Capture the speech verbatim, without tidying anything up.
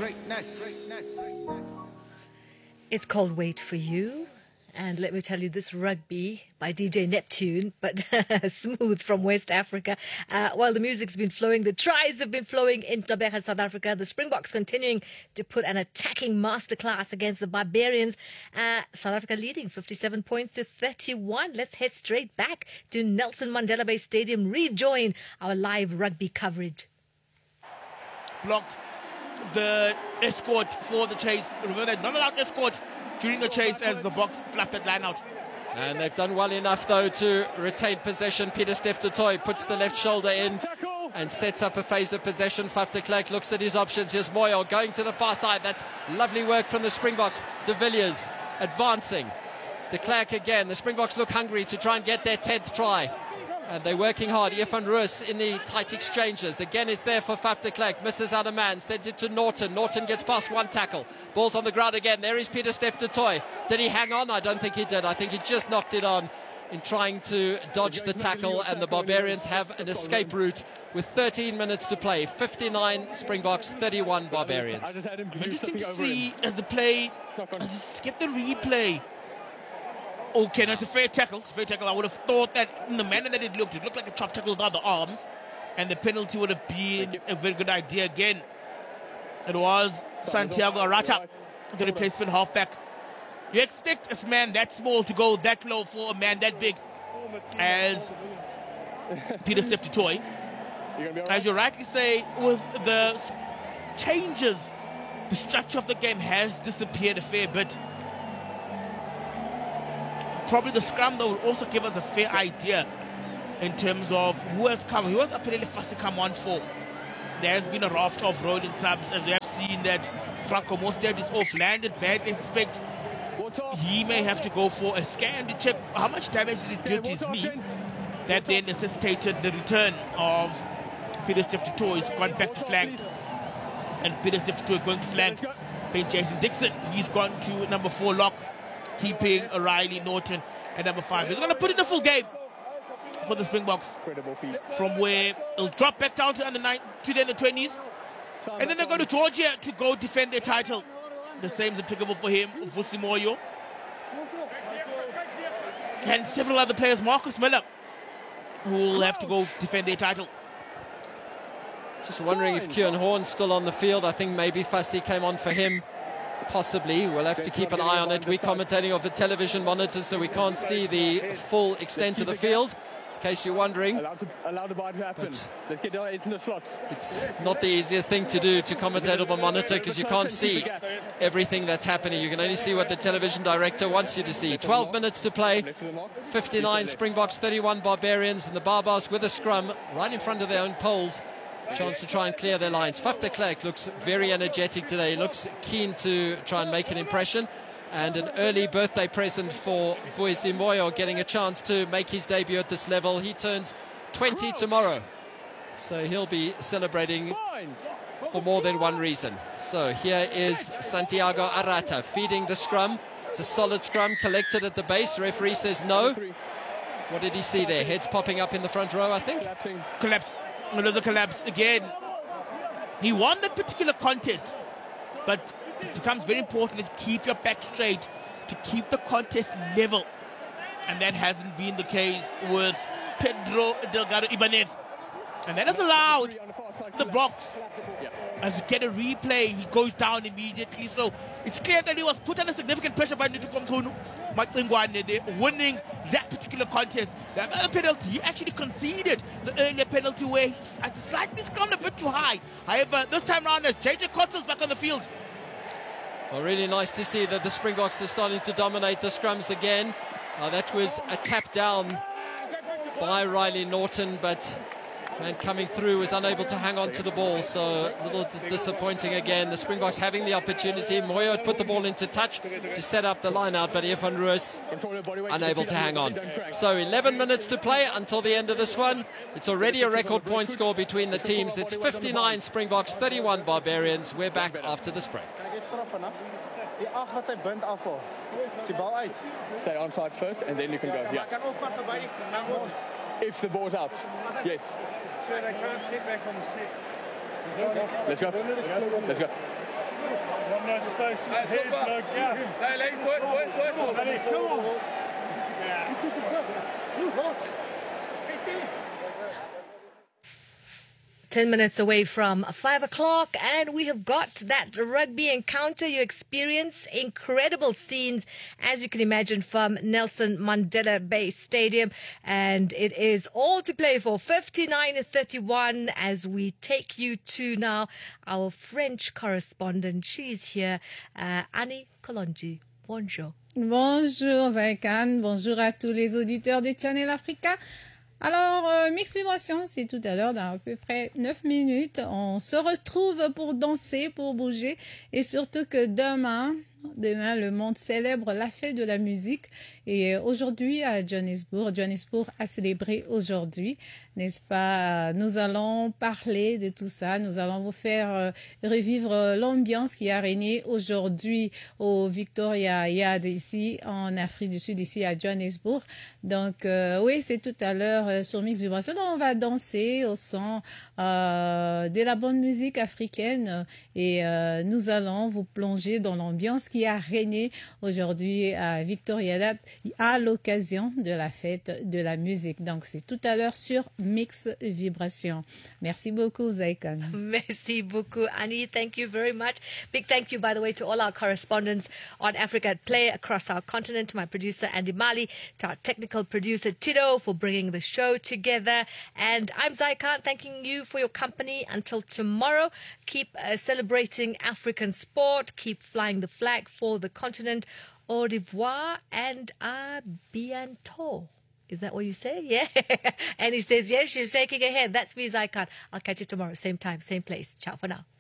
greatness. It's called Wait For You. And let me tell you, this rugby by D J Neptune, but smooth from West Africa. Uh, while the music's been flowing, the tries have been flowing in Gqeberha, South Africa. The Springboks continuing to put an attacking masterclass against the Barbarians. Uh, South Africa leading fifty-seven points to thirty-one. Let's head straight back to Nelson Mandela Bay Stadium, rejoin our live rugby coverage. Blocked the escort for the chase. Remember that not allowed escort during the chase as the box flapped that line out. And they've done well enough, though, to retain possession. Pieter-Steph du Toit puts the left shoulder in and sets up a phase of possession. Faf de Klerk looks at his options. Here's Moyo going to the far side. That's lovely work from the Springboks. De Villiers advancing. De Klerk again. The Springboks look hungry to try and get their tenth try. And they're working hard. Irfan Roos in the tight exchanges. Again, it's there for Faf de Klerk. Misses out a man. Sends it to Norton. Norton gets past one tackle. Ball's on the ground again. There is Pieter-Steph du Toit. Did he hang on? I don't think he did. I think he just knocked it on in trying to dodge the tackle. And the Barbarians have an escape route with thirteen minutes to play. fifty-nine Springboks, thirty-one Barbarians. Interesting to see as the play, skip the replay. Okay, that's a fair tackle. It's a fair tackle. I would have thought that in the manner that it looked, it looked like a chop tackle without the arms, and the penalty would have been a very good idea again. It was Santiago Arata, the replacement halfback. You expect a man that small to go that low for a man that big as Pieter-Steph du Toit. As you rightly say, with the changes, the structure of the game has disappeared a fair bit. Probably the scrum, though, will also give us a fair idea in terms of who has come. Who has apparently first come on for? There has been a raft of rolling subs, as we have seen that Franco Mostert is off, landed badly. I suspect he may have to go for a scan to check how much damage did it do to his knee. That then necessitated the return of Pieter-Steph du Toit. He's gone back to flank, and Pieter-Steph du Toit going to flank Ben Jason Dixon. He's gone to number four lock, keeping Riley Norton at number five. He's going to put in the full game for the Springboks, from where it'll drop back down to under nine to the under twenties, and then they're going to Georgia to go defend their title. The same is applicable for him, Vusi Moyo, and several other players, Marcus Miller, who will have to go defend their title. Just wondering if Kieran Horn's still on the field. I think maybe Fassi came on for him. Possibly. We'll have to keep an eye on it. We're commentating off the television monitors, so we can't see the full extent of the field, in case you're wondering. But it's not the easiest thing to do, to commentate off a monitor, because you can't see everything that's happening. You can only see what the television director wants you to see. twelve minutes to play. fifty-nine Springboks, thirty-one Barbarians, and the Barbars with a scrum right in front of their own poles. Chance to try and clear their lines. Faf de Klerk looks very energetic today. He looks keen to try and make an impression. And an early birthday present for Vusi Moyo, getting a chance to make his debut at this level. He turns twenty tomorrow, so he'll be celebrating for more than one reason. So here is Santiago Arata feeding the scrum. It's a solid scrum, collected at the base. Referee says no. What did he see there? Heads popping up in the front row, I think. Collapse. Another collapse again. He won that particular contest, but it becomes very important to keep your back straight, to keep the contest level, and that hasn't been the case with Pedro Delgado Ibanez, and that has allowed the Boks, as you get a replay, he goes down immediately. So it's clear that he was put under significant pressure by Ntukomtunu Matsingwane, winning that particular contest. The other penalty, he actually conceded the earlier penalty where he slightly scrummed a bit too high. However, this time around, as J J Kotze is back on the field. Well, really nice to see that the Springboks are starting to dominate the scrums again. Uh, that was a tap down by Riley Norton, but man coming through was unable to hang on to the ball, so a little disappointing again. The Springboks having the opportunity. Moyo had put the ball into touch to set up the line out, but Irfan Roos unable to hang on. So eleven minutes to play until the end of this one. It's already a record point score between the teams. It's fifty-nine Springboks, thirty-one Barbarians. We're back after this break. Stay on side first and then you can go. Yeah. If the ball's out. Yes. Let's go. Let's go. Ten minutes away from five o'clock, and we have got that rugby encounter you experience. Incredible scenes, as you can imagine, from Nelson Mandela Bay Stadium. And it is all to play for, fifty-nine thirty-one, as we take you to now our French correspondent. She's here, uh, Annie Kolonji. Bonjour. Bonjour Zaikan, bonjour à tous les auditeurs de Channel Africa. Alors, euh, Mix Vibration, c'est tout à l'heure, dans à peu près neuf minutes. On se retrouve pour danser, pour bouger. Et surtout que demain, demain, le monde célèbre la fête de la musique. Et aujourd'hui, à Johannesburg, Johannesburg a célébré aujourd'hui, n'est-ce pas? Nous allons parler de tout ça. Nous allons vous faire euh, revivre l'ambiance qui a régné aujourd'hui au Victoria Yard ici, en Afrique du Sud, ici à Johannesburg. Donc, euh, oui, c'est tout à l'heure euh, sur Mix Vibration. Donc, on va danser au son euh, de la bonne musique africaine et euh, nous allons vous plonger dans l'ambiance qui a régné aujourd'hui à Victoria Yard à l'occasion de la fête de la musique. Donc, c'est tout à l'heure sur Mix Vibration. Merci beaucoup, Zaikan. Merci beaucoup, Annie. Thank you very much. Big thank you, by the way, to all our correspondents on Africa at Play across our continent, to my producer, Andy Mali, to our technical producer, Tito, for bringing the show together. And I'm Zaikan, thanking you for your company. Until tomorrow, keep uh, celebrating African sport, keep flying the flag for the continent. Au revoir and à bientôt. Is that what you say? Yeah. And he says, yes, she's shaking her head. That's me, Zaikan. I'll catch you tomorrow, same time, same place. Ciao for now.